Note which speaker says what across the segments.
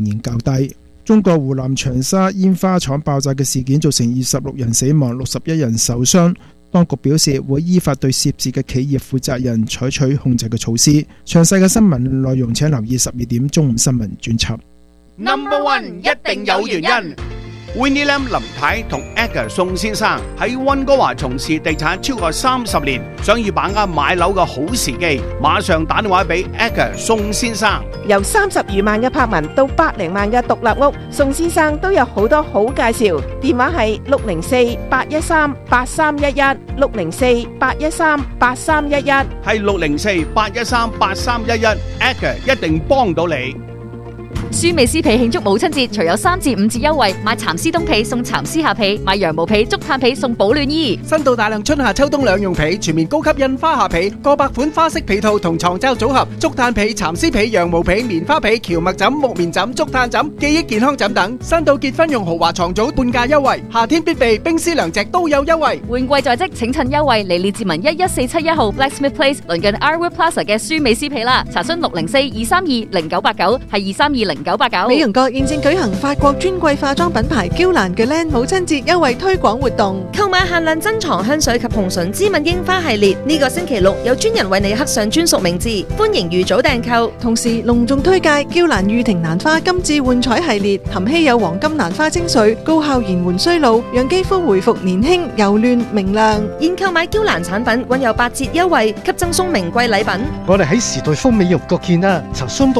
Speaker 1: 然較低。中國湖南長沙煙花廠爆炸嘅事件造成26人死亡、61人受傷。當局表示會依法對涉事嘅企業負責人採取控制嘅措施。詳細嘅新聞內容請留意12點中午新聞專輯。
Speaker 2: Number One 一定有原因。Winnie Lam 林太同 Edgar 宋先生喺溫哥華從事地產超過30年，想要把握買樓嘅好時機，馬上打電話俾 Edgar 宋先生。
Speaker 3: 由30餘萬嘅柏文到百零萬嘅獨立屋，宋先生都有好多好介紹。電話係604-813-8311 604-813-8311，
Speaker 2: 係604-813-8311 Edgar 一定幫到你。
Speaker 4: 舒美斯被慶祝母親節，除有3至5折優惠，買蠶絲冬被送蠶絲下被，買羊毛被、竹炭被送保暖衣。
Speaker 5: 新到大量春夏秋冬兩用被，全面高級印花下被，過百款花式被套同床罩組合，竹炭被、蠶絲被、羊毛被、棉花被、蕎麥枕、木棉枕、竹炭枕、記憶健康枕等。新到結婚用豪華床組半價優惠，夏天必備冰絲涼席都有優惠。
Speaker 4: 換季在即，請趁優惠嚟列治文11471號 Blacksmith Place 鄰近 Arwood Plaza 嘅舒美斯被啦。查詢604-232-0989，係232-0989。
Speaker 6: 美容閣現正舉行法國專櫃化妝品牌嬌蘭嘅靚母親節優惠推廣活動，
Speaker 7: 購買限量珍藏香水及紅唇芝敏櫻花系列，呢個星期六有專人為你刻上專屬名字，歡迎預早訂購。
Speaker 6: 同時隆重推介嬌蘭御庭蘭花金致煥彩系列，含稀有黃金蘭花精粹，高效延緩衰老，讓肌膚回復年輕柔嫩明亮。
Speaker 7: 現購買嬌蘭產品均有8折優惠，及贈送名貴禮品。
Speaker 8: 我哋喺時代豐美容閣見啦，查詢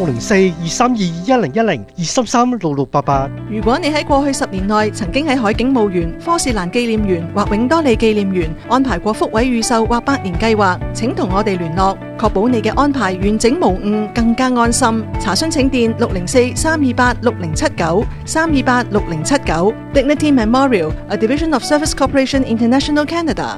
Speaker 8: 604-232-1011-233-6688。
Speaker 6: 如果你喺過去10年內曾經喺海景墓園、科士蘭紀念園或永多利紀念園安排過福位預售或百年計劃，請同我哋聯絡，確保你嘅安排完整無誤，更加安心。查詢請電604-328-6079 328-6079。Dignity Memorial, a division of Service Corporation International Canada。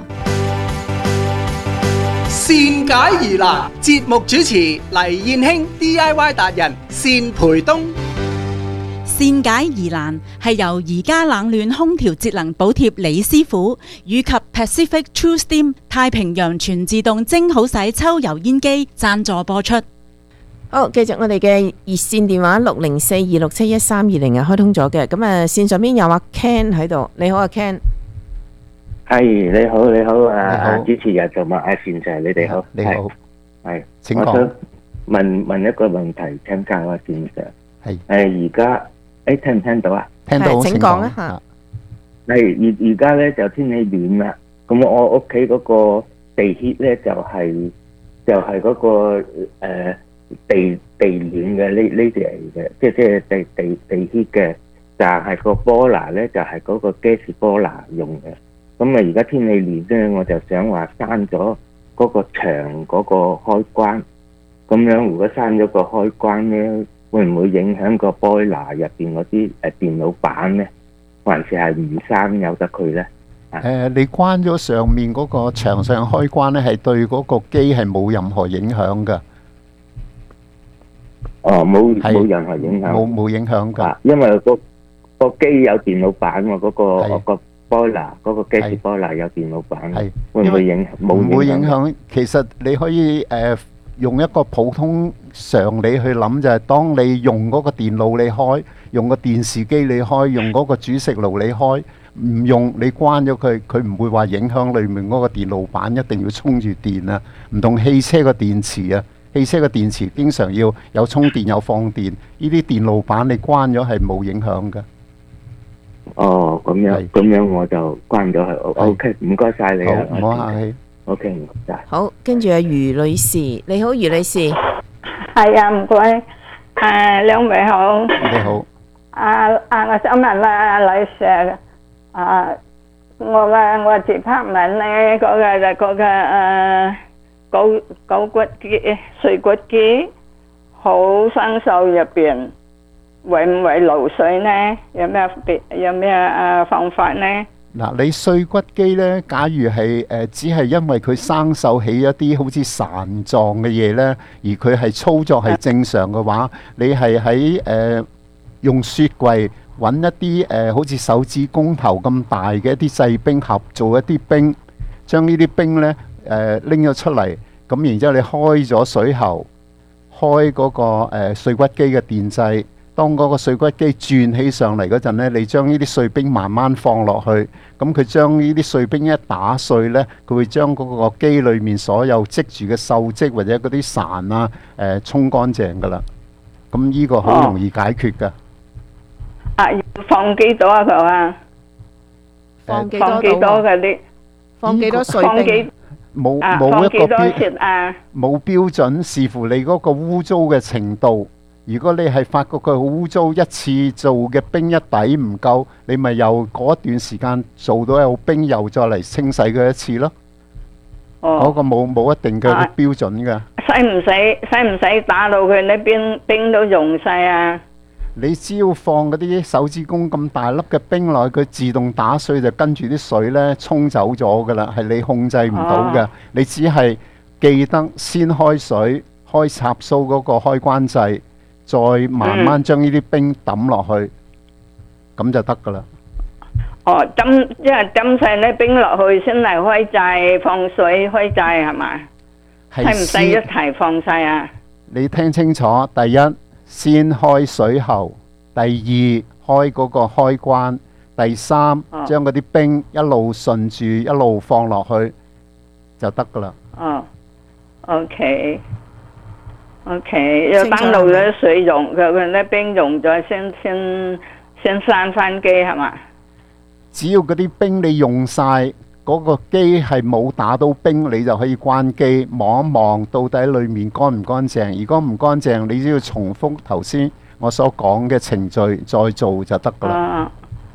Speaker 5: 善解疑難節目主持黎燕卿 DIY 達人單培東。
Speaker 9: 善解疑難係由宜家冷暖空調節能補貼李師傅以及 Pacific True Steam 太平洋全自動蒸好洗抽油煙機贊助播出。
Speaker 3: 好，繼續我哋嘅熱線電話604-267-1320開通咗嘅，咁線上邊有阿 Ken 喺度，你好阿 Ken。
Speaker 10: 係你好，主持人同埋阿善就係你哋好，
Speaker 11: 你好，
Speaker 10: 係，
Speaker 11: 請講。
Speaker 10: 我想問一個問題，請教阿善就
Speaker 11: 係，
Speaker 10: 而家聽唔聽到啊？
Speaker 11: 聽到，
Speaker 3: 請講一下。
Speaker 10: 係而家咧就天氣暖啦，咁我屋企嗰個地 heat 咧就係嗰個地暖嘅呢啲嚟嘅，即係地 heat 嘅，但係個波拿咧就係嗰個 gas 波拿用嘅。咁而家天氣暖咧，我就想話閂咗嗰個牆嗰個開關。咁樣如果閂咗個開關咧，會唔會影響個 boiler 入邊嗰啲電腦板咧？還是係唔閂由得佢咧？
Speaker 11: 你關咗上面嗰個牆上開關咧，係對嗰個機係冇任何影響噶。
Speaker 10: 哦，冇任何影響。
Speaker 11: 冇影響噶，
Speaker 10: 因為個機有電腦板喎，嗰個boiler 嗰個 gas boiler 有電腦板，會唔會影響？冇影響。唔會影響。其實你可以用一個普通常理去諗，就係當你用嗰個電腦你開，用個電視機你開，用嗰個煮食爐你開，唔用你關咗佢，佢唔會話影響裡面嗰個電路板一定要充住電啊。唔同汽車個電池啊，汽車個電池經常要有充電有放電，呢啲電路板你關咗係冇影響㗎。 哦，咁樣我就關咗佢。OK， 唔該晒你啊。
Speaker 11: 唔好客氣。
Speaker 10: OK，唔該。
Speaker 3: 好，跟住阿余女士，你好，余女士。
Speaker 12: 係啊，唔該。兩位好。
Speaker 11: 你好。
Speaker 12: 我想問阿女士，我住柏文咧，嗰個狗骨機、碎骨機好生鏽入邊。會唔會漏水呢？有咩方法呢？
Speaker 11: 嗱，你碎骨機呢，假如係只係因為佢生鏽起一啲好似殘狀嘅嘢呢，而佢係操作係正常嘅話，你係喺用雪櫃揾一啲好似手指公頭咁大嘅一啲製冰盒，做一啲冰，將呢啲冰呢拎咗出嚟，咁然之後你開咗水喉，開嗰個碎骨機嘅電掣。 當嗰個碎骨機轉起上嚟嗰陣呢，你將呢啲碎冰慢慢放落去，咁佢將呢啲碎冰一打碎呢，佢會將嗰個機裏面所有積住嘅鏽跡或者嗰啲潺啊沖乾淨噶啦。咁呢個好容易解決噶。
Speaker 12: 要放幾多啊？佢話
Speaker 3: 放幾
Speaker 12: 多嗰啲？
Speaker 3: 放幾多碎冰？
Speaker 11: 冇一個
Speaker 12: 冇
Speaker 11: 標準，視乎你嗰個污糟嘅程度。如果你係發覺佢好污糟，一次做嘅冰一底唔夠，你咪又嗰段時間做到有冰，又再嚟清洗佢一次咯。嗰個冇一定嘅標準㗎。
Speaker 12: 使唔使打到佢呢冰都溶晒啊？
Speaker 11: 你只要放嗰啲手指公咁大粒嘅冰落去，佢自動打碎就跟住啲水呢沖走咗㗎啦，係你控制唔到嘅。你只係記得先開水，開插蘇嗰個開關掣。再慢慢將呢啲冰抌落去，咁就得噶啦。
Speaker 12: 因為抌晒啲冰落去先嚟開掣，放水開掣係嘛？使唔使一齊放晒啊？
Speaker 11: 你聽清楚，第一先開水喉，第二開嗰個開關，第三將嗰啲冰一路順住一路放落去就得噶啦。
Speaker 12: OK。要等到啲水溶，佢啲冰溶咗先閂翻機係嘛？
Speaker 11: 只要嗰啲冰你用晒，嗰個機係冇打到冰，你就可以關機，望一望到底裏面乾唔乾淨。如果唔乾淨，你只要重複頭先我所講嘅程序再做就得噶啦。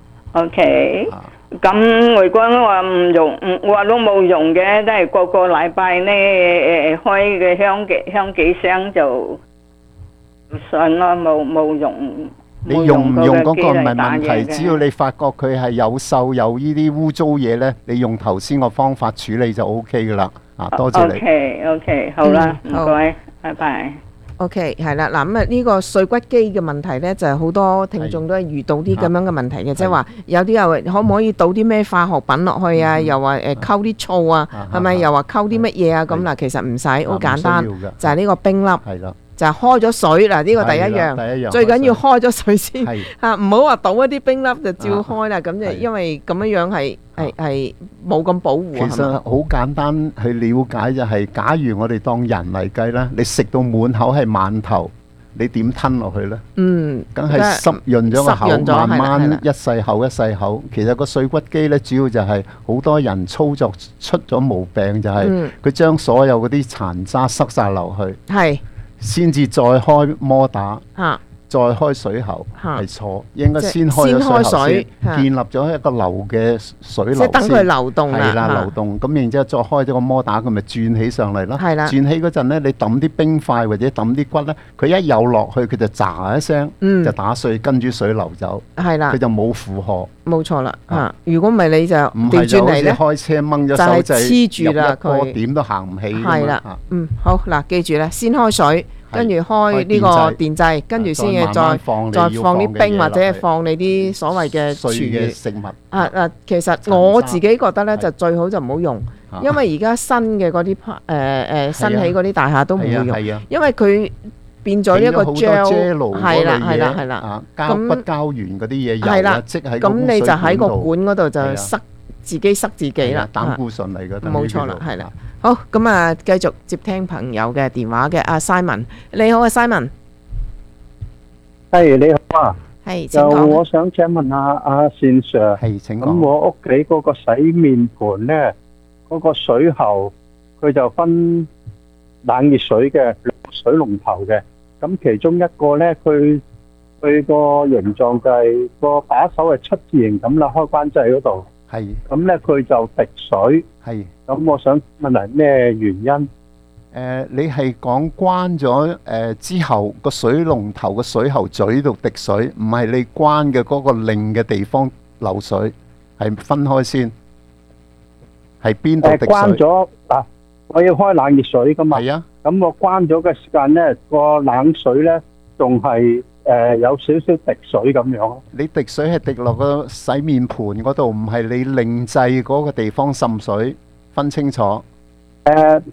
Speaker 12: OK。咁如果我話唔用，我都冇用嘅，都係個禮拜呢開嘅香幾聲就算咯，冇用。
Speaker 11: 你用唔用嗰個唔係問題，只要你發覺佢係有鏽有呢啲污糟嘢呢，你用頭先個方法處理就 OK 噶啦。多謝你。
Speaker 12: OK， 好啦，唔該，拜拜。
Speaker 3: OK， 係啦，嗱咁啊，呢個碎骨機嘅問題呢，就係好多聽眾都係遇到啲咁樣嘅問題嘅，即係話有啲又可唔可以倒啲咩化學品落去啊？又話溝啲醋啊，係咪？又話溝啲乜嘢啊？咁嗱，其實唔使，好簡單，就係呢個冰粒，就係開咗水嗱，呢個第一樣，最緊要開咗水先嚇，唔好話倒一啲冰粒就照開啦。咁就因為咁樣樣係冇咁保護。
Speaker 11: 其實好簡單去了解就係，假如我哋當人嚟計啦，你食到滿口係饅頭，你點吞落去呢？梗係濕潤咗個口，慢慢一細口一細口。其實個碎骨機呢，主要就係好多人操作出咗毛病，就係佢將所有嗰啲殘渣塞晒落去。係。先至再開摩打，再開水喉係錯，應該先開咗水喉先，建立咗一個流嘅水流先，即係等佢流動啦，係啦，流動。咁然之後再開咗個摩打，佢咪轉起上嚟咯。係啦，轉起嗰陣呢，你抌啲冰塊或者抌啲骨呢，佢一有落去，佢就喳一聲，就打碎，跟住水流走。係啦，佢就冇負荷。冇錯啦，如果唔係你就調轉嚟咧，開車掹咗手掣黐住啦，佢點都行唔起。係啦，好嗱，記住啦，先開水。跟住開呢個電掣，跟住先再放啲冰或者係放你啲所謂嘅廚餘食物。
Speaker 3: 其實我自己覺得咧，就最好就唔好用，因為而家新嘅嗰啲新起嗰啲大廈都唔會用，因為佢變咗一個 gel， 係啦，
Speaker 11: 膠骨膠原嗰啲嘢有啦，即係
Speaker 3: 咁你就喺個管嗰度就塞自己啦，
Speaker 11: 膽固醇嚟嘅。
Speaker 3: 冇錯啦，係啦。好，咁啊，繼續接聽朋友嘅電話嘅阿 Simon， 你好啊 Simon。
Speaker 13: 係你好啊。
Speaker 3: 係，
Speaker 13: 就我想請問下阿善 Sir。
Speaker 11: 係，請講。
Speaker 13: 咁我屋企嗰個洗面盤咧，嗰個水喉佢就分冷熱水嘅水龍頭嘅，咁其中一個咧，佢個形狀就係個把手係七字形咁啦，開關掣嗰度。係。咁咧佢就滴水。係。咁我想問係咩原因？
Speaker 11: 你係講關咗之後個水龍頭個水喉嘴度滴水，唔係你關嘅嗰個另嘅地方流水，係分開先。係邊度滴水？
Speaker 13: 關咗嗱，我要開冷熱水噶嘛。係啊。咁我關咗嘅時間咧，個冷水咧仲係有少少滴水咁樣。
Speaker 11: 你滴水係滴落個洗面盤嗰度，唔係你另製嗰個地方滲水。分清楚。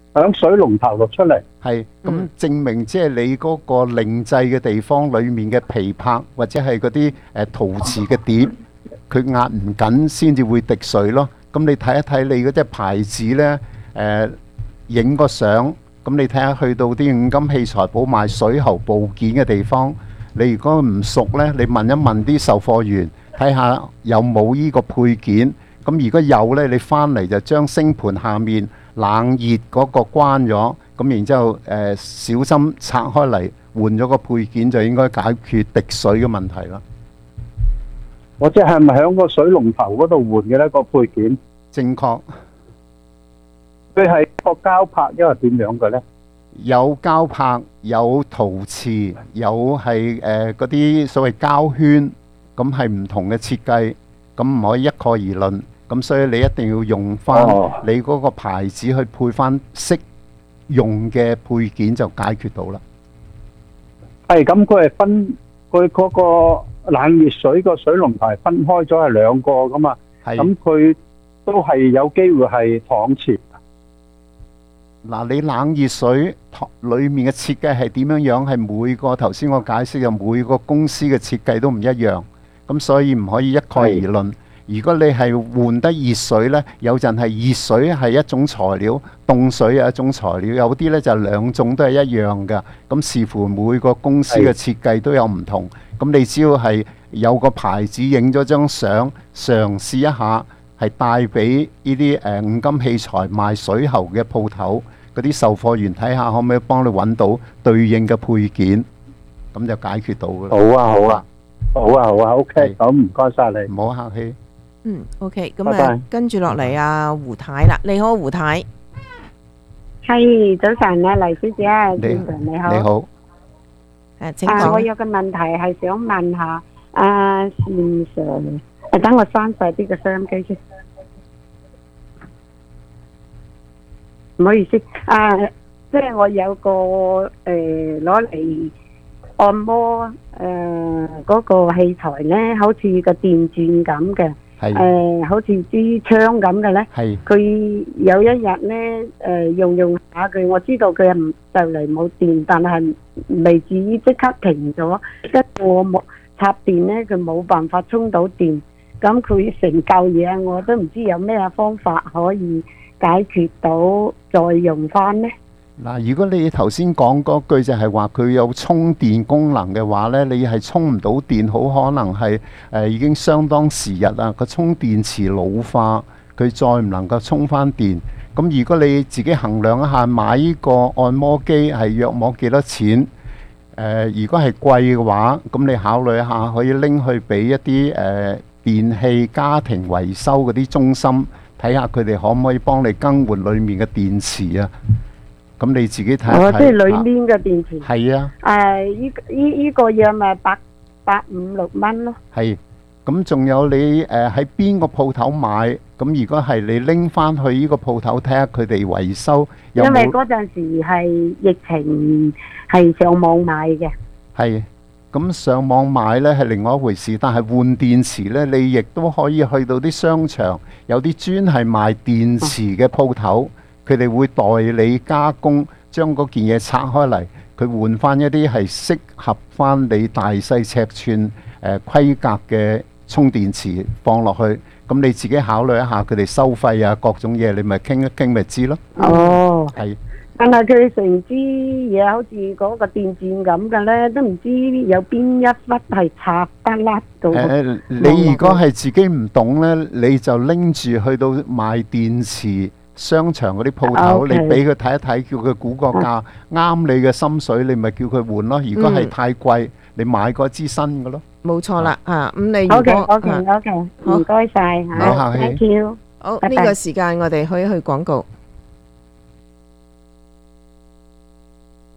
Speaker 13: 響水龍頭度出嚟。
Speaker 11: 係咁證明即係你嗰個另製嘅地方裡面嘅皮拍或者係嗰啲陶瓷嘅碟，佢壓唔緊先至會滴水咯。咁你睇一睇你嗰隻牌子呢，影個相，咁你睇下去到啲五金器材鋪賣水喉部件嘅地方，你如果唔熟呢，你問一問啲售貨員，睇下有冇呢個配件。咁如果有呢，你翻嚟就將星盤下面冷熱嗰個關咗，咁然之後小心拆開嚟換咗個配件，就應該解決滴水嘅問題啦。
Speaker 13: 我即係咪喺個水龍頭嗰度換嘅呢個配件？
Speaker 11: 正確。
Speaker 13: 佢係個膠拍，因為點樣嘅呢？
Speaker 11: 有膠拍，有陶瓷，有係嗰啲所謂膠圈，咁係唔同嘅設計，咁唔可以一概而論。咁所以你一定要用翻你嗰個牌子去配翻適用嘅配件，就解決到啦。
Speaker 13: 係咁，佢係分佢嗰個冷熱水個水龍頭係分開咗係兩個噶嘛。咁佢都係有機會係搪瓷。
Speaker 11: 嗱，你冷熱水裡面嘅設計係點樣樣？係每個頭先我解釋嘅每個公司嘅設計都唔一樣，咁所以唔可以一概而論。如果你係換得熱水呢，有陣係熱水係一種材料，凍水係一種材料，有啲呢就兩種都係一樣嘅。咁視乎每個公司嘅設計都有唔同。咁你只要係有個牌子影咗張相，嘗試一下，係帶俾呢啲五金器材賣水喉嘅鋪頭嗰啲售貨員睇下，可唔可以幫你揾到對應嘅配件，咁就解決到㗎啦。
Speaker 13: 好啊，好啊，好啊，好啊 ，OK， 咁唔該晒你，
Speaker 11: 唔好客氣。
Speaker 3: OK， 咁跟住落嚟啊，胡太啦，你好，胡太。
Speaker 14: 係早晨啊，黎小姐啊，你好。
Speaker 11: 你好。
Speaker 3: 請講。
Speaker 14: 我有個問題係想問下線上，等我閂晒啲嘅收音機先。唔好意思，即係我有個攞嚟按摩嗰個器材咧，好似個電鑽咁嘅。好似支槍咁嘅咧，佢有一日咧，用下佢，我知道佢係就嚟冇電，但係未至於即刻停咗。一我冇插電咧，佢冇辦法充到電，咁佢成嚿嘢，我都唔知有咩方法可以解決到，再用翻呢。
Speaker 11: 嗱，如果你頭先講嗰句就係話佢有充電功能嘅話呢，你係充唔到電，好可能係已經相當時日啦，個充電池老化，佢再唔能夠充翻電。咁如果你自己衡量一下買呢個按摩機係約莫幾多錢？如果係貴嘅話，咁你考慮一下可以拎去俾一啲電器家庭維修嗰啲中心睇下，佢哋可唔可以幫你更換裡面嘅電池啊？咁你自己睇睇。
Speaker 14: 即係裏面嘅電池。
Speaker 11: 係啊。
Speaker 14: 依個嘢咪856蚊咯。
Speaker 11: 係。咁仲有你喺邊個鋪頭買？咁如果係你拎翻去呢個鋪頭睇下佢哋維修有冇？
Speaker 14: 因為嗰陣時係疫情，係上網買嘅。
Speaker 11: 係。咁上網買呢係另外一回事，但係換電池呢，你亦都可以去到啲商場，有啲專係賣電池嘅鋪頭。佢哋會代理加工，將嗰件嘢拆開嚟，佢換翻一啲係適合翻你大細尺寸規格嘅充電池放落去。咁你自己考慮一下佢哋收費啊，各種嘢你咪傾一傾咪知咯。
Speaker 14: 哦，
Speaker 11: 係。
Speaker 14: 但係佢成支嘢好似嗰個電鑽咁嘅呢，都唔知有邊一忽係拆得甩到。
Speaker 11: 你如果係自己唔懂呢，你就拎住去到賣電池商場嗰啲鋪頭，你俾佢睇一睇，叫佢估個價，啱你嘅心水，你咪叫佢換咯。如果係太貴，你買嗰支新嘅咯。
Speaker 3: 冇錯啦，咁你如果
Speaker 14: OK，唔該晒，
Speaker 11: 唔好客氣。
Speaker 14: Thank you。
Speaker 3: 好，呢個時間我哋去廣告。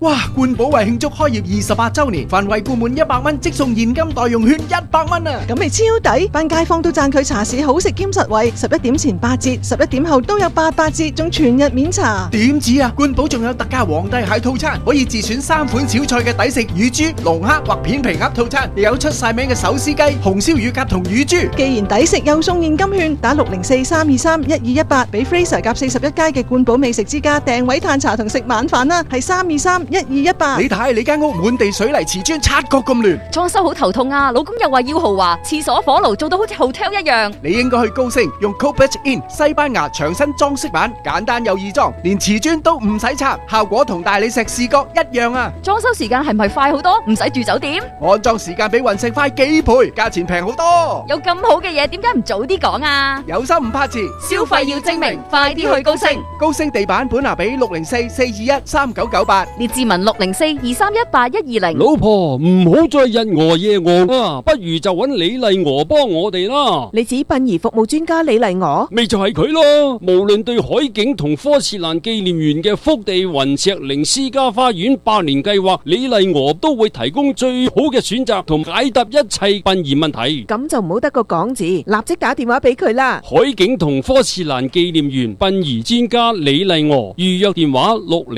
Speaker 5: 哇！冠寶為慶祝開業28週年，凡惠顧滿100蚊即送現金代用券100蚊啊！
Speaker 6: 咁咪超抵，班街坊都讚佢茶市好食兼實惠，11點前8折，11點後都有88折，仲全日免查。
Speaker 5: 點止啊！冠寶仲有特價皇帝蟹套餐，可以自選3款小菜嘅抵食乳豬、龍蝦或片皮鴨套餐，亦有出晒名嘅手撕雞、紅燒乳鴿同乳豬。
Speaker 6: 既然抵食又送現金券，打604-323-1218俾 Fraser 夾41街嘅冠寶美食之家訂位嘆茶同食晚飯啦，係323-1218。
Speaker 5: 你睇你間屋滿地水泥瓷磚，察覺咁亂，
Speaker 4: 裝修好頭痛啊！老公又話要豪華，廁所火爐做到好似 hotel 一樣。
Speaker 5: 你應該去高升用 Copage In 西班牙牆身裝飾板，簡單又易裝，連瓷磚都唔使拆，效果同大理石視覺一樣啊！
Speaker 4: 裝修時間係唔係快好多？唔使住酒店？
Speaker 5: 安裝時間比雲石快幾倍，價錢平好多。
Speaker 4: 有咁好嘅嘢，點解唔早啲講啊？
Speaker 5: 有心唔怕遲，
Speaker 4: 消費要精明，快啲去高升。
Speaker 5: 高升地板本拿比604-421-3998，
Speaker 4: 列志文604-231-8120。
Speaker 15: 老婆唔好再日餓夜餓啊，不如就揾李麗娥幫我哋啦。
Speaker 3: 你指殯儀服務專家李麗娥？
Speaker 15: 咪就係佢咯。無論對海景同科士蘭紀念園嘅福地雲石靈私家花園100年計劃，李麗娥都會提供最好嘅選擇同解答一切殯儀問題。
Speaker 3: 咁就唔好得個講字，立即打電話俾佢啦。
Speaker 15: 海景同科士蘭紀念園殯儀專家李麗娥，預約電話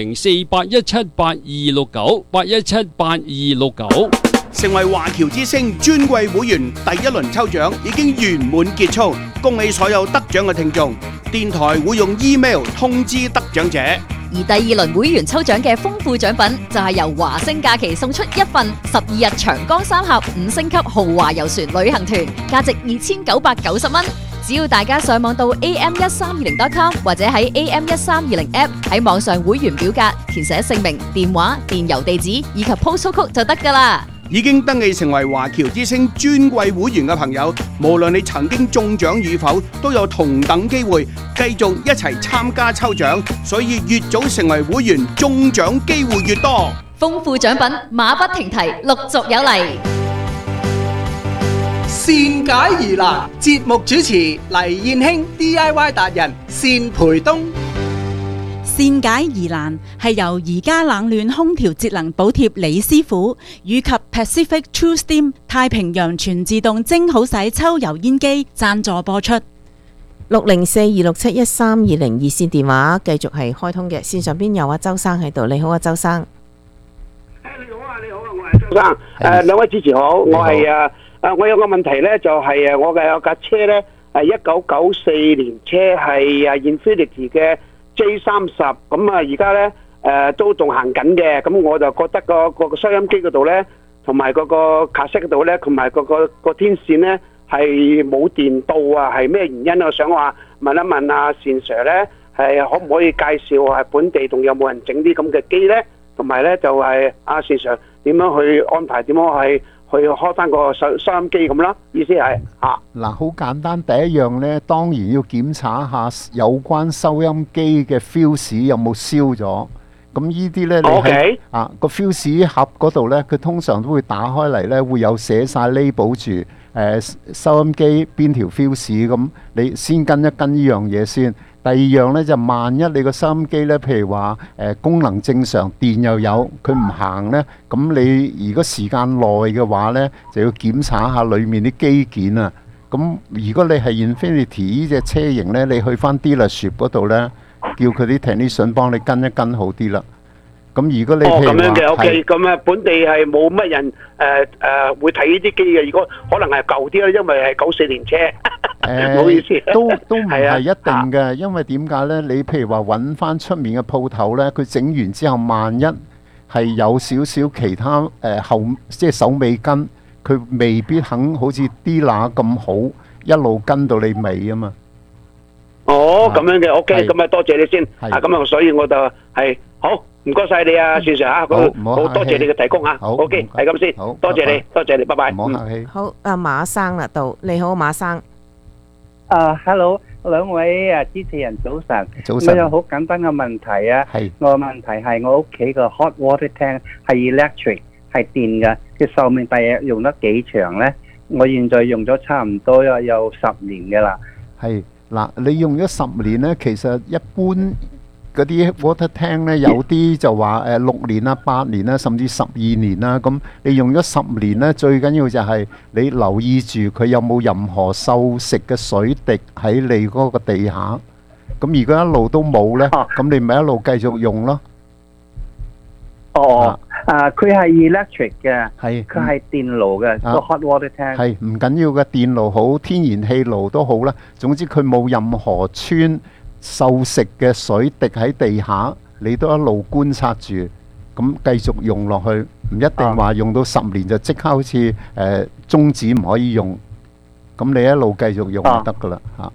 Speaker 15: 604-817-8269，817-8269。
Speaker 2: 成為華僑之星尊貴會員第一輪抽獎已經圓滿結束，恭喜所有得獎嘅聽眾。電台會用 email 通知得獎者。
Speaker 4: 而第2輪會員抽獎嘅豐富獎品就係由華星假期送出一份12日長江3峽5星級豪華遊船旅行團，價值2990蚊。只要大家上網到 am1320.com 或者喺 am1320 app 喺網上會員表格填寫姓名、電話、電郵地址以及 postal code 就得㗎喇。
Speaker 2: 已經登記成為華僑之星尊貴會員嘅朋友，無論你曾經中獎與否，都有同等機會繼續一齊參加抽獎，所以越早成為會員，中獎機會越多。
Speaker 4: 豐富獎品馬不停蹄，陸續有嚟。
Speaker 5: 善解疑難，節目主持黎燕卿 DIY 達人單培東。
Speaker 9: 善解疑難係由宜家冷暖空調節能補貼李師傅以及 Pacific True Steam 太平洋全自動蒸好洗抽油煙機贊助播出。
Speaker 3: 604-267-1320熱線電話繼續係開通嘅，線上邊有周生喺度。你好啊，周生。
Speaker 16: 你好啊，我係周生。兩位主持好，我係我有個問題咧，就係我嘅有架車咧，係1994年車，係Infinity 嘅 J30，咁而家咧都仲行緊嘅，咁我就覺得個收音機嗰度咧，同埋嗰個卡式嗰度咧，同埋個天線咧係冇電到啊，係咩原因啊？我想話問一問阿單 Sir 咧，係可唔可以介紹係本地仲有冇人整啲咁嘅機咧？同埋咧就係阿單 Sir 點樣去安排，點樣去開翻個收音機咁啦，意思係
Speaker 11: 嗱，好簡單，第一樣呢，當然要檢查下有關收音機嘅 fuse 有冇燒咗。咁呢啲呢，你喺個 fuse 盒嗰度呢，佢通常都會打開嚟呢，會有寫晒 label 住收音機邊條 fuse， 咁你先跟一跟呢樣嘢先。第二樣呢，就萬一你個收音機呢，譬如話功能正常，電又有，佢唔行呢，咁你如果時間耐嘅話呢，就要檢查下裡面啲機件啊。咁如果你係 Infinity 呢隻車型呢，你去翻 dealership 嗰度呢，叫佢啲 technician 幫你跟一跟好啲啦。咁如果你譬如話
Speaker 16: 咁樣嘅 OK， 咁本地係冇乜人會睇呢啲機嘅，如果可能係舊啲啦，因為係94年車。唔好意思，
Speaker 11: 都唔係一定嘅，因為點解呢？你譬如話揾翻出面嘅鋪頭呢，佢整完之後，萬一係有少少其他即係手尾跟，佢未必肯好似啲乸咁好，一路跟到你尾啊嘛。
Speaker 16: 哦，咁樣嘅 OK，咁多謝你先。咁所以我就係好，唔該晒你啊，單 Sir 好多謝你嘅提供啊。OK，係咁先，多謝你，多謝你，拜拜。
Speaker 11: 唔好客氣。
Speaker 3: 好，阿馬生啦，到你好，馬生。
Speaker 17: Hello， 兩位主持人早晨。
Speaker 11: 早晨。
Speaker 17: 我有好簡單嘅問題啊。係。我嘅問題係我屋企個 hot water tank 係 electric 係電嘅，嘅壽命大約用得幾長呢？我現在用咗差唔多有10年嘅啦。
Speaker 11: 係嗱，你用咗10年呢，其實一般嗰啲 water tank 咧，有啲就話6年啦、8年啦，甚至12年啦。咁你用咗10年咧，最緊要就係你留意住佢有冇任何鏽蝕嘅水滴喺你嗰個地下。咁如果一路都冇咧，咁你咪一路繼續用咯。
Speaker 17: 哦，佢係 electric 嘅，
Speaker 11: 係
Speaker 17: 佢係電爐嘅，個 hot water tank
Speaker 11: 係唔緊要嘅，電爐好，天然氣爐都好啦。總之佢冇任何氚鏽蝕嘅水滴喺地下，你都一路觀察住，咁繼續用落去，唔一定話用到10年就即刻好似終止唔可以用，咁你一路繼續用就得噶啦嚇。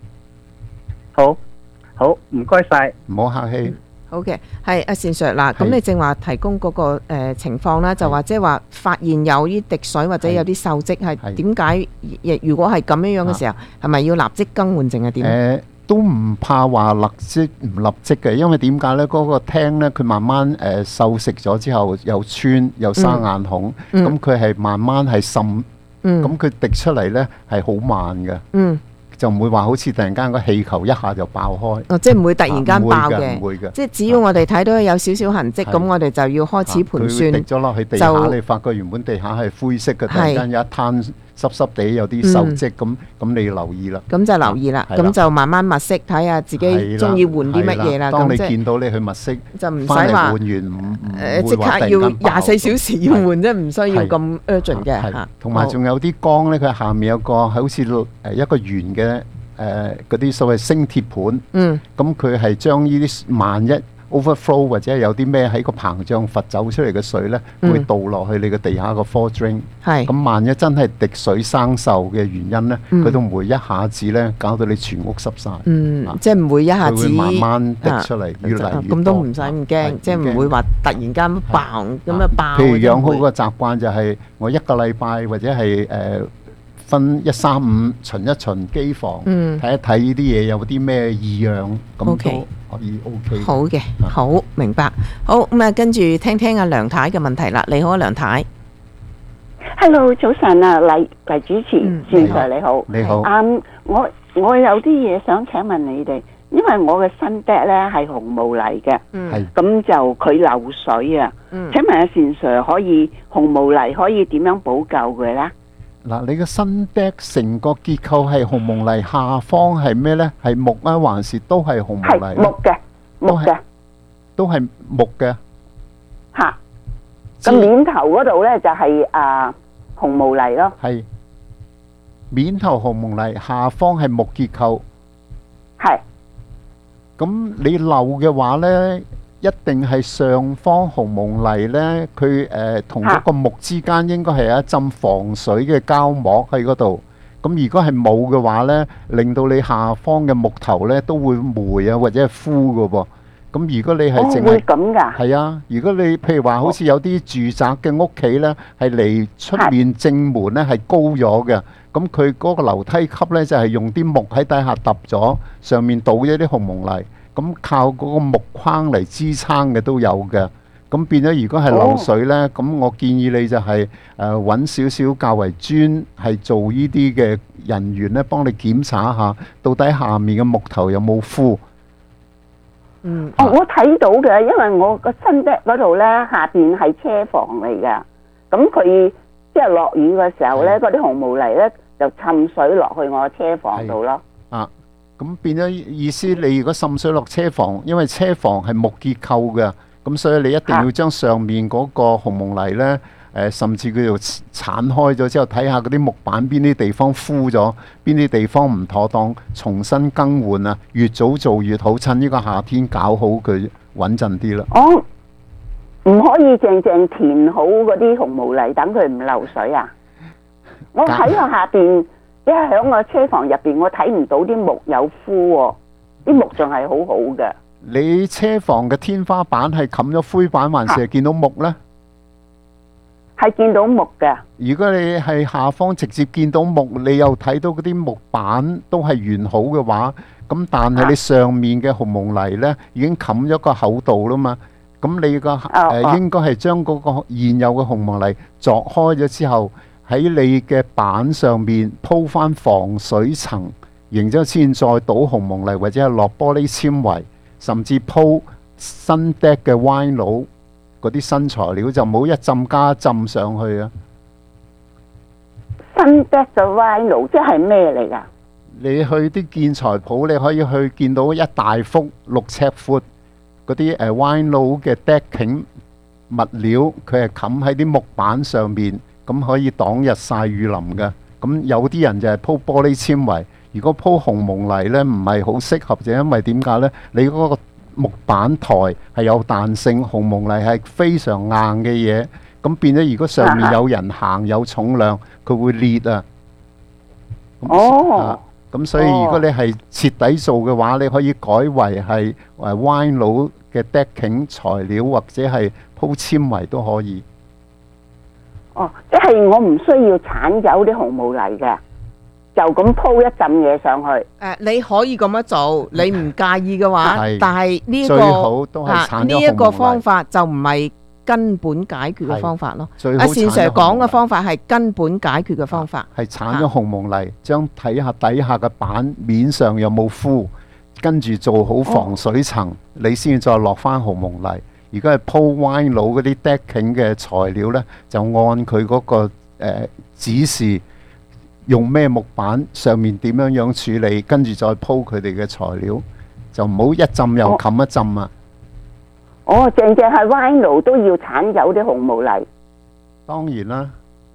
Speaker 17: 好，唔該晒，
Speaker 11: 唔好客氣。
Speaker 3: 好嘅，係阿善 Sir 嗱，咁你正話提供嗰個情況啦，就話即係話發現有啲滴水或者有啲鏽跡，係點解？如果係咁樣嘅時候，係咪要立即更換定係點？
Speaker 11: 都唔怕話立即唔立即嘅，因為點解呢？嗰個廳呢，佢慢慢鏽蝕咗之後，有穿有生眼孔，咁佢係慢慢係滲，咁佢滴出嚟呢係好慢嘅。就唔會話好似突然間個氣球一下就爆開。
Speaker 3: 哦，即係唔會突然間爆嘅，
Speaker 11: 唔會嘅。
Speaker 3: 即係只要我哋睇到有少少痕跡，咁我哋就要開始盤算。
Speaker 11: 佢滴咗落去地下，你發覺原本地下係灰色嘅，突然間有一灘濕濕地有啲鏽跡，咁你要留意啦。
Speaker 3: 咁就留意啦，咁就慢慢物色，睇下自己中意換啲乜嘢啦。
Speaker 11: 當你見到你去物色，
Speaker 3: 就唔使話即刻要24小時要換啫，唔需要咁 urgent 嘅嚇。
Speaker 11: 同埋仲有啲缸咧，佢下面有個好似一個圓嘅嗰啲所謂升鐵盤。咁佢係將呢啲萬一overflow 或者有啲咩喺個膨脹閥走出嚟嘅水咧，會倒落去你個地下個 fall drain。咁萬一真係滴水生鏽嘅原因咧，佢都唔會一下子咧搞到你全屋濕晒。
Speaker 3: 即係唔會一下子。
Speaker 11: 佢會慢慢滴出嚟，越嚟越多。
Speaker 3: 咁都唔使咁驚，即係唔會話突然間爆咁啊爆。
Speaker 11: 譬如養好個習慣就係我1個禮拜或者係分1、3、5巡一巡機房，睇一睇呢啲嘢有啲咩異樣，咁都可以 OK。
Speaker 3: 好嘅，好明白。好咁啊，跟住聽聽阿梁太嘅問題啦。你好啊，梁太。
Speaker 18: Hello， 早晨啊，黎主持，善 Sir 你好。
Speaker 11: 你好。
Speaker 18: 我有啲嘢想請問你哋，因為我嘅新 deck 咧係紅毛泥嘅，咁就佢漏水啊。請問阿善 Sir 可以紅毛泥可以點樣補救佢咧？
Speaker 11: 嗱，你嘅新 deck 成個結構係紅毛泥，下方係咩呢？係木啊，還是都係紅毛泥？
Speaker 18: 都係木嘅。嚇！
Speaker 11: 咁
Speaker 18: 面頭嗰度呢，就係紅毛泥咯。
Speaker 11: 係面頭紅毛泥，下方係木結構。
Speaker 18: 係。
Speaker 11: 咁你漏嘅話呢？一定係上方紅毛泥呢，佢同嗰個木之間應該係有一浸防水嘅膠膜喺嗰度。咁如果係冇嘅話呢，令到你下方嘅木頭呢都會霉啊，或者係枯嘅噃。咁如果你係淨係
Speaker 18: 咁㗎？
Speaker 11: 係啊，如果你譬如話好似有啲住宅嘅屋企呢，係離出面正門呢係高咗嘅，咁佢嗰個樓梯級呢，就係用啲木喺底下揼咗，上面倒咗啲紅毛泥。咁靠嗰個木框嚟支撐嘅都有嘅，咁變咗如果係漏水呢，咁我建議你就係揾少少較為專係做呢啲嘅人員呢，幫你檢查下到底下面嘅木頭有冇枯。
Speaker 18: 我睇到嘅，因為我個新 deck 嗰度呢，下邊係車房嚟㗎，咁佢即係落雨嘅時候呢，嗰啲紅毛泥呢就滲水落去我車房度咯。
Speaker 11: 咁變咗意思，你如果滲水落車房，因為車房係木結構嘅，咁所以你一定要將上面嗰個紅毛泥呢，甚至佢就剷開咗之後，睇下嗰啲木板邊啲地方枯咗，邊啲地方唔妥當，重新更換啊！越早做越好，趁呢個夏天搞好佢，穩陣啲啦。
Speaker 18: 唔可以淨填好嗰啲紅毛泥，等佢唔漏水啊！我喺個下邊。因為喺我車房入邊，我睇唔到啲木有枯喎，啲木仲係好好嘅。
Speaker 11: 你車房嘅天花板係冚咗灰板，還是係見到木呢？
Speaker 18: 係見到木嘅。
Speaker 11: 如果你係下方直接見到木，你又睇到嗰啲木板都係完好嘅話，咁但係你上面嘅紅毛泥呢已經冚咗個厚度啦嘛，咁你個應該係將嗰個現有嘅紅毛泥鑿開咗之後，喺你嘅板上面鋪翻防水層，然之後先再倒紅毛泥或者係落玻璃纖維，甚至鋪新 deck 嘅 vinyl 嗰啲新材料，就唔好一浸加一浸上去啊。
Speaker 18: 新 deck 嘅 vinyl 即係咩嚟㗎？
Speaker 11: 你去啲建材鋪，你可以去見到一大幅6尺闊嗰啲vinyl 嘅 decking 物料，佢係冚喺啲木板上面，咁可以擋日曬雨淋嘅。咁有啲人就係鋪玻璃纖維，如果鋪紅蒙泥呢，唔係好適合，就因為點解呢？你嗰個木板台係有彈性，紅蒙泥係非常硬嘅嘢，咁變咗如果上面有人行有重量，佢會裂啊。咁所以如果你係徹底做嘅話，你可以改為係vinyl嘅 decking 材料，或者係鋪纖維都可以。
Speaker 18: 即係我唔需要鏟走啲紅毛泥嘅，就咁鋪一浸嘢上去。
Speaker 3: 你可以咁樣做，你唔介意嘅話，但係呢
Speaker 11: 最好都係鏟咗紅毛泥。
Speaker 3: 呢一個方法就唔係根本解決嘅方法咯。
Speaker 11: 阿
Speaker 3: 善 Sir 講嘅方法係根本解決嘅方法，
Speaker 11: 係鏟咗紅蒙泥，將睇下底下嘅板面上有冇敷，跟住做好防水層，你先再落翻紅蒙泥。如果係鋪 vinyl 嗰啲 decking 嘅材料呢，就按佢嗰個指示，用咩木板，上面點樣處理，跟住再鋪佢哋嘅材料，就唔好一浸又冚一浸啊！
Speaker 18: 淨係 vinyl 都要鏟走啲紅毛泥。
Speaker 11: 當然啦。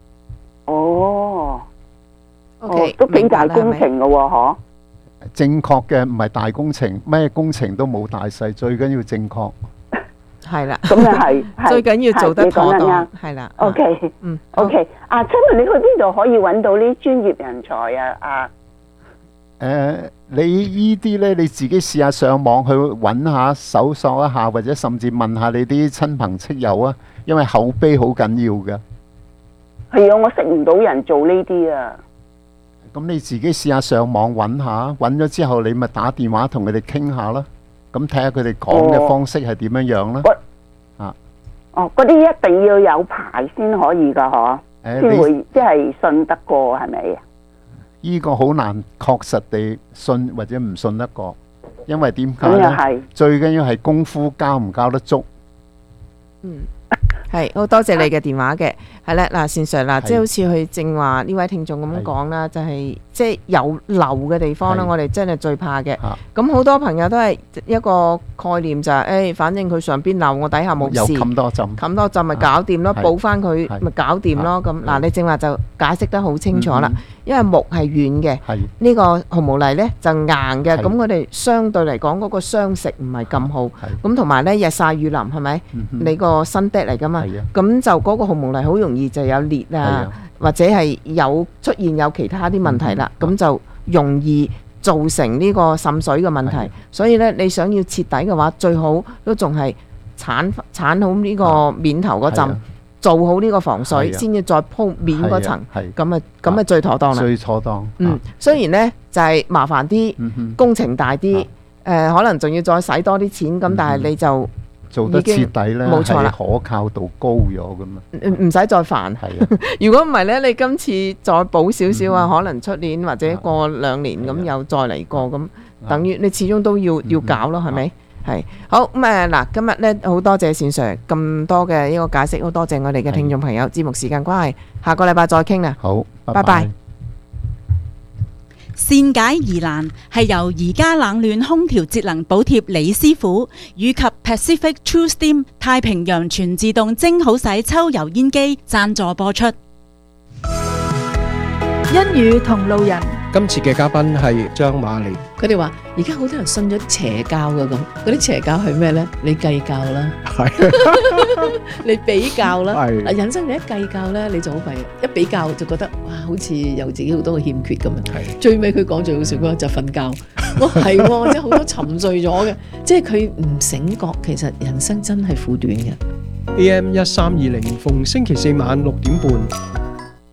Speaker 18: 都幾大工程嘅喎，嗬？
Speaker 11: 正確嘅唔係大工程，咩工程都冇大細，最緊要正確。
Speaker 3: 係啦，
Speaker 18: 咁又係
Speaker 3: 最緊要做得妥當，係啦。
Speaker 18: OK，請問你去邊度可以揾到呢專業人才啊？
Speaker 11: 你依啲呢，你自己試下上網去揾下、搜索一下，或者甚至問下你啲親朋戚友啊，因為口碑好緊要嘅。
Speaker 18: 係啊，我識唔到人做呢啲啊。
Speaker 11: 咁你自己試下上網揾下，揾咗之後你咪打電話同佢哋傾下啦。咁睇下佢哋講嘅方式係點樣樣啦。
Speaker 18: 嗰啲一定要有牌先可以噶，嗬？先會即係信得過，係咪啊？
Speaker 11: 呢個好難確實地信或者唔信得過，因為點解呢？最緊要係功夫交唔交得足。
Speaker 3: 係好多謝你嘅電話嘅，係啦，嗱，善 Sir 嗱，即係好似佢正話呢位聽眾咁講啦，就係即係有漏嘅地方啦，我哋真係最怕嘅。咁好多朋友都係一個概念就係，反正佢上邊漏，我底下冇事，
Speaker 11: 冚多浸
Speaker 3: 咪搞掂咯，補翻佢咪搞掂咯。咁嗱，你正話就解釋得好清楚啦，因為木係軟嘅，呢個紅毛泥呢就硬嘅，咁我哋相對嚟講嗰個相食唔係咁好，咁同埋呢日曬雨淋係咪？你個新 deck 嚟噶嘛？咁就嗰個紅毛泥好容易就有裂啊，或者係出現有其他啲問題啦，咁就容易造成呢個滲水嘅問題。所以呢，你想要徹底嘅話，最好都仲係鏟好呢個面頭嗰陣，做好呢個防水，先至再鋪面嗰層，咁啊最妥當啦。
Speaker 11: 最妥當。
Speaker 3: 雖然呢就係麻煩啲，工程大啲，可能仲要再使多啲錢，咁但係你就
Speaker 11: 做得徹底咧，
Speaker 3: 冇錯啦，
Speaker 11: 可靠度高咗咁啊！
Speaker 3: 唔使再煩。如果唔係咧，你今次再補少少啊，可能出年或者過2年咁又再嚟過咁，等於你始終都要搞咯，係咪？係好咁嗱，今日咧好多謝善 Sir 咁多嘅呢個解釋，好多謝我哋嘅聽眾朋友。節目時間關係，下個禮拜再傾啦。
Speaker 11: 好，
Speaker 3: 拜拜。
Speaker 9: 善解疑難係由宜家冷暖空調節能補貼李師傅以及 Pacific True Steam 太平洋全自動蒸好洗抽油煙機贊助播出。
Speaker 6: 欣宇同路人，
Speaker 19: 今次嘅嘉賓係張瑪莉。
Speaker 20: 佢哋話而家好多人信咗啲邪教嘅，咁嗰啲邪教係咩呢？你計較啦，你比較啦。嗱，人生你一計較呢，你就好弊，一比較就覺得哇，好似有自己好多嘅欠缺咁樣。最尾佢講最好笑嗰就瞓覺。我係喎，即係好多沉睡咗嘅，即係佢唔醒覺，其實人生真係苦短嘅。
Speaker 19: AM 1320，逢星期4晚6點半。